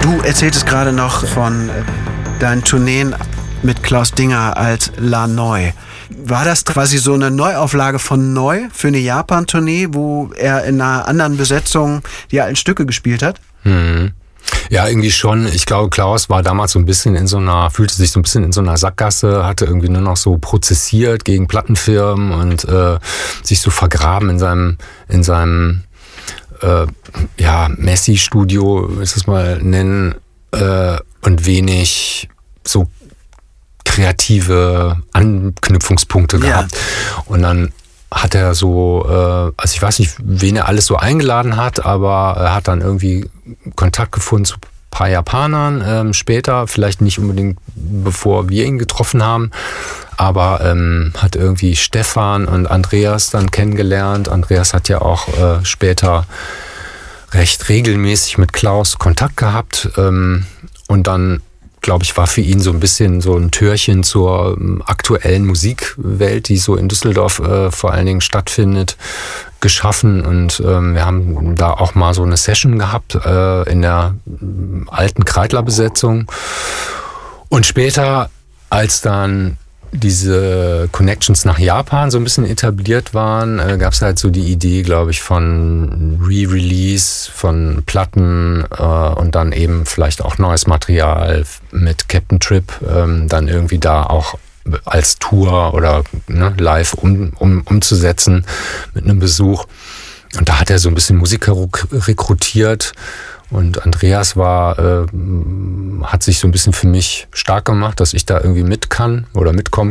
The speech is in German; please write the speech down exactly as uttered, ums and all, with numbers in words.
Du erzähltest gerade noch von deinen Tourneen mit Klaus Dinger als La Neu. War das quasi so eine Neuauflage von Neu für eine Japan-Tournee, wo er in einer anderen Besetzung die alten Stücke gespielt hat? Hm. Ja, irgendwie schon. Ich glaube, Klaus war damals so ein bisschen in so einer, fühlte sich so ein bisschen in so einer Sackgasse, hatte irgendwie nur noch so prozessiert gegen Plattenfirmen und äh, sich so vergraben in seinem, in seinem äh, ja, Messi-Studio, will ich es mal nennen, äh, und wenig so kreative Anknüpfungspunkte gehabt. Ja. Und dann hat er so, äh, also ich weiß nicht, wen er alles so eingeladen hat, aber er hat dann irgendwie Kontakt gefunden zu ein paar Japanern ähm, später, vielleicht nicht unbedingt bevor wir ihn getroffen haben, aber ähm, hat irgendwie Stefan und Andreas dann kennengelernt. Andreas hat ja auch äh, später recht regelmäßig mit Klaus Kontakt gehabt ähm, und dann, glaube ich, war für ihn so ein bisschen so ein Türchen zur ähm, aktuellen Musikwelt, die so in Düsseldorf äh, vor allen Dingen stattfindet, geschaffen. Und ähm, wir haben da auch mal so eine Session gehabt äh, in der äh, alten Kreidler-Besetzung. Und später, als dann diese Connections nach Japan so ein bisschen etabliert waren, äh, gab es halt so die Idee, glaube ich, von Re-Release von Platten äh, und dann eben vielleicht auch neues Material mit Captain Trip, ähm, dann irgendwie da auch als Tour oder ne, live um, um, umzusetzen mit einem Besuch. Und da hat er so ein bisschen Musiker rekrutiert. Und Andreas war, äh, hat sich so ein bisschen für mich stark gemacht, dass ich da irgendwie mit kann oder mitkommen